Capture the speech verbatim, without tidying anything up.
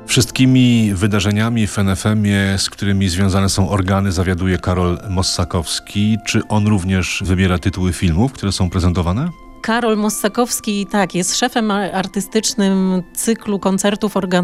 Wszystkimi wydarzeniami w N F M-ie, z którymi związane są organy, zawiaduje Karol Mossakowski. Czy on również wybiera tytuły filmów, które są prezentowane? Karol Mossakowski, tak, jest szefem artystycznym cyklu koncertów organowych